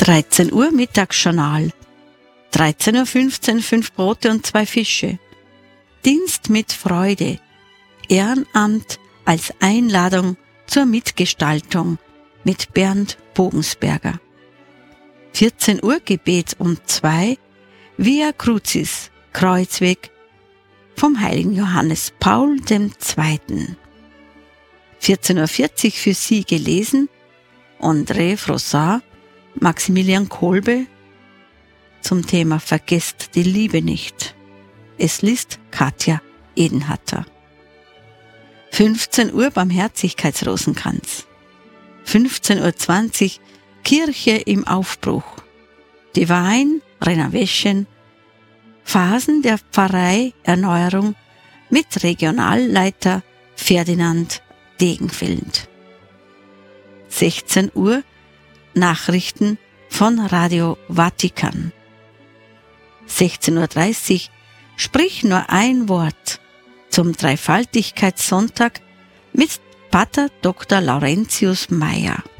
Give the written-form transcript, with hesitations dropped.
13 Uhr Mittagsjournal. 13.15 Uhr 5 Brote und 2 Fische. Dienst mit Freude. Ehrenamt als Einladung zur Mitgestaltung mit Bernd Bogensberger. 14 Uhr Gebet um 2. Via Crucis, Kreuzweg vom heiligen Johannes Paul II. 14.40 Uhr für Sie gelesen. André Frossard, Maximilian Kolbe zum Thema Vergesst die Liebe nicht. Es liest Katja Edenhatter. 15 Uhr Barmherzigkeitsrosenkranz. 15.20 Uhr Kirche im Aufbruch. Divine Renovation. Phasen der Pfarrei Erneuerung mit Regionalleiter Ferdinand Degenfeld. 16 Uhr Nachrichten von Radio Vatikan. 16.30 Uhr Sprich nur ein Wort zum Dreifaltigkeitssonntag mit Pater Dr. Laurentius Meyer.